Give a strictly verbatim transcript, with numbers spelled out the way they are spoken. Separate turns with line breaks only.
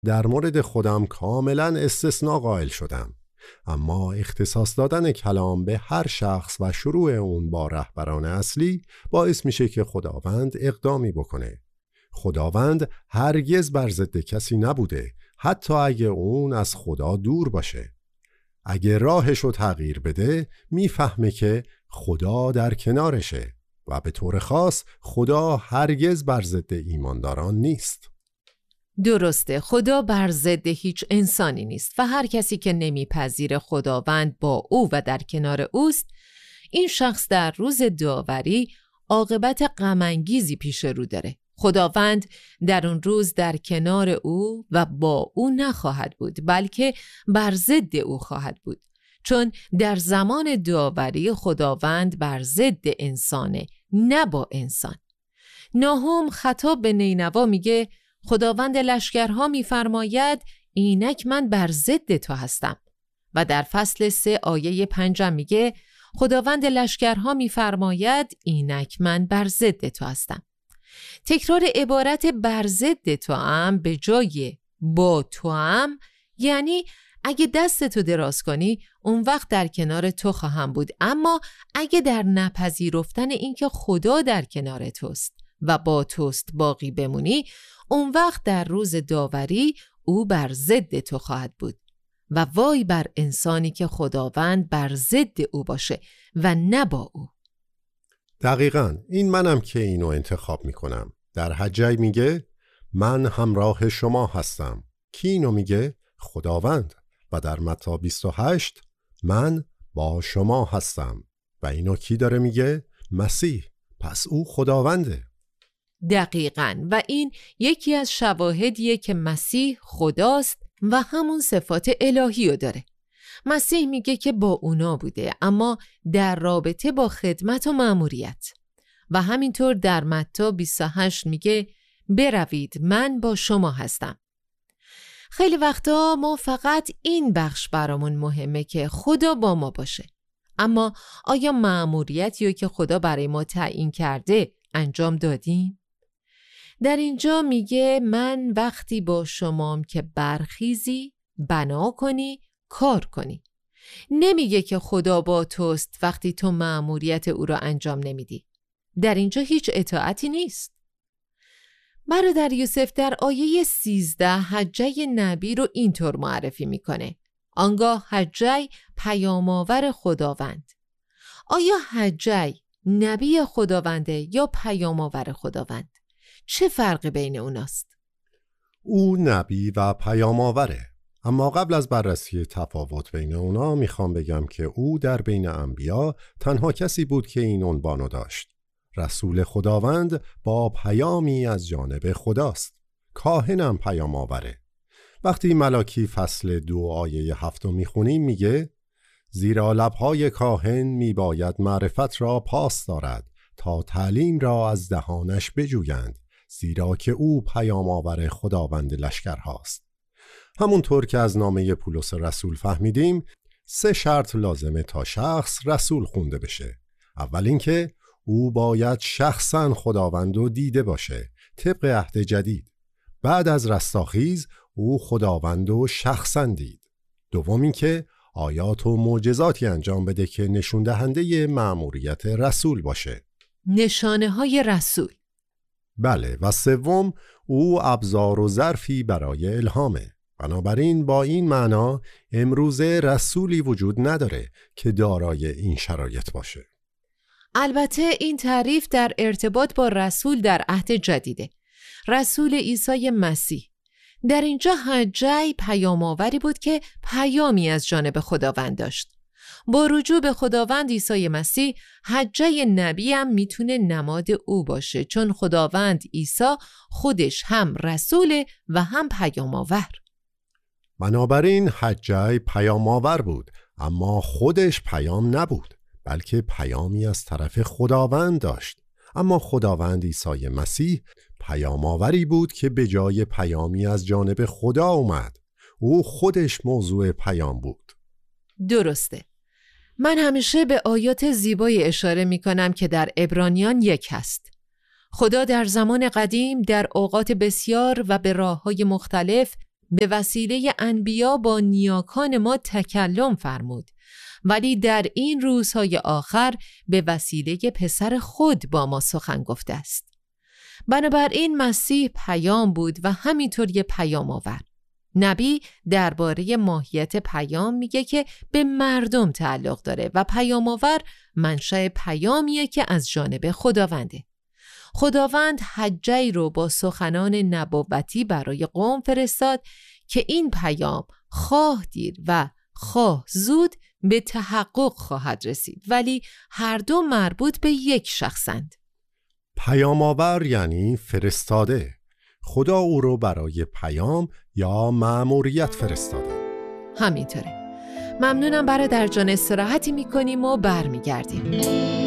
در مورد خودم کاملا استثناء قائل شدم، اما اختصاص دادن کلام به هر شخص و شروع اون با رهبران اصلی باعث میشه که خداوند اقدامی بکنه. خداوند هرگز بر ضد کسی نبوده، حتی اگه اون از خدا دور باشه. اگه راهشو تغییر بده، میفهمه که خدا در کنارشه و به طور خاص خدا هرگز بر ضد ایمانداران نیست.
درسته، خدا بر ضد هیچ انسانی نیست و هر کسی که نمیپذیر خداوند با او و در کنار اوست، این شخص در روز داوری عاقبت غم انگیزی پیش رو داره. خداوند در اون روز در کنار او و با او نخواهد بود، بلکه بر ضد او خواهد بود، چون در زمان داوری خداوند بر ضد انسانه، نه با انسان. ناهوم خطاب به نینوا میگه خداوند لشکرها میفرماید اینک من بر ضد تو هستم، و در فصل سه آیه پنجم میگه خداوند لشکرها میفرماید اینک من بر ضد تو هستم. تکرار عبارت بر ضد تو هم به جای با تو هم یعنی اگه دست تو دراز کنی اون وقت در کنار تو خواهم بود، اما اگه در نپذیرفتن اینکه خدا در کنار توست و با توست باقی بمونی، اون وقت در روز داوری او بر ضد تو خواهد بود. و وای بر انسانی که خداوند بر ضد او باشه و نه با او.
دقیقاً این منم که اینو انتخاب میکنم. در حجی میگه من همراه شما هستم. کی اینو میگه؟ خداوند. و در متی بیست و هشت من با شما هستم. و اینو کی داره میگه؟ مسیح. پس او خداونده.
دقیقاً، و این یکی از شواهدیه که مسیح خداست و همون صفات الهی رو داره. مسیح میگه که با اونا بوده، اما در رابطه با خدمت و مأموریت. و همینطور در متی بیست و هشت میگه بروید من با شما هستم. خیلی وقتا ما فقط این بخش برامون مهمه که خدا با ما باشه، اما آیا مأموریتی که خدا برای ما تعیین کرده انجام دادیم؟ در اینجا میگه من وقتی با شمام که برخیزی، بنا کنی، کار کنی. نمیگه که خدا با توست وقتی تو مأموریت او را انجام نمیدی. در اینجا هیچ اطاعتی نیست. برادر یوسف در آیه سیزده حجی نبی رو اینطور معرفی میکنه: آنگاه حجی پیام‌آور خداوند. آیا حجی نبی خداونده یا پیام‌آور خداوند؟ چه فرق بین اوناست؟
او نبی و پیام‌آوره، اما قبل از بررسی تفاوت بین اونا میخوام بگم که او در بین انبیا تنها کسی بود که این عنوانو داشت. رسول خداوند با پیامی از جانب خداست. کاهنم پیام‌آوره. وقتی ملاکی فصل دو آیه هفتم میخونیم میگه زیرا لبهای کاهن میباید معرفت را پاس دارد تا تعلیم را از دهانش بجویند، زیرا که او پیام‌آور خداوند لشکر هاست. همونطور که از نامه پولس رسول فهمیدیم، سه شرط لازمه تا شخص رسول خونده بشه. اول اینکه او باید شخصاً خداوندو دیده باشه طبق عهد جدید. بعد از رستاخیز او خداوندو شخصاً دید. دوم اینکه آیات و معجزاتی انجام بده که نشون دهنده مأموریت رسول باشه.
نشانه های رسول.
بله. و سوم او ابزار و ظرفی برای الهامه. بنابراین با این معنا امروزه رسولی وجود نداره که دارای این شرایط باشه.
البته این تعریف در ارتباط با رسول در عهد جدیده، رسول عیسی مسیح. در اینجا حجی پیام‌آوری بود که پیامی از جانب خداوند داشت. با رجوع به خداوند عیسی مسیح، حجی نبی هم میتونه نماد او باشه، چون خداوند عیسی خودش هم رسول و هم پیام‌آور.
بنابراین حجی پیام‌آور بود، اما خودش پیام نبود، بلکه پیامی از طرف خداوند داشت. اما خداوند عیسی مسیح پیام‌آوری بود که به جای پیامی از جانب خدا اومد. او خودش موضوع پیام بود.
درسته. من همیشه به آیات زیبایی اشاره می کنم که در عبرانیان یک هست. خدا در زمان قدیم در اوقات بسیار و به راه‌های مختلف به وسیله انبیا با نیاکان ما تکلم فرمود، ولی در این روزهای آخر به وسیله پسر خود با ما سخن گفته است. بنابراین مسیح پیام بود و همینطور یه پیام آور. نبی درباره ماهیت پیام میگه که به مردم تعلق داره و پیام آور منشأ پیامیه که از جانب خداونده. خداوند حجه‌ای رو با سخنان نبوتی برای قوم فرستاد که این پیام خواه دیر و خواه زود به تحقق خواهد رسید، ولی هر دو مربوط به یک شخصند.
پیام آور یعنی فرستاده. خدا او رو برای پیام یا مأموریت فرستاده.
همینطوره. ممنونم برادر جان، استراحتی میکنیم و برمیگردیم.